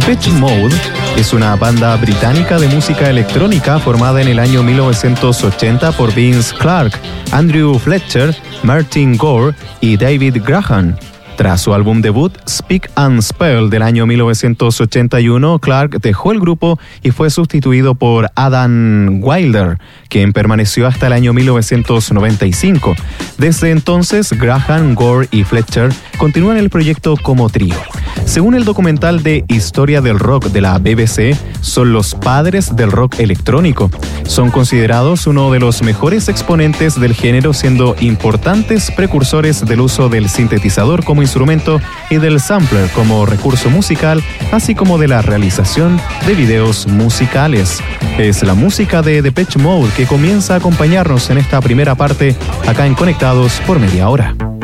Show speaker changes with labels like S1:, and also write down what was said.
S1: Depeche Mode es una banda británica de música electrónica formada en el año 1980 por Vince Clarke, Andrew Fletcher, Martin Gore y David Graham. Tras su álbum debut, Speak and Spell, del año 1981, Clarke dejó el grupo y fue sustituido por Adam Wilder, quien permaneció hasta el año 1995. Desde entonces, Graham, Gore y Fletcher continúan el proyecto como trío. Según el documental de Historia del Rock de la BBC, son los padres del rock electrónico. Son considerados uno de los mejores exponentes del género, siendo importantes precursores del uso del sintetizador como instrumento y del sampler como recurso musical, así como de la realización de videos musicales. Es la música de Depeche Mode que comienza a acompañarnos en esta primera parte acá en Conectados por media hora.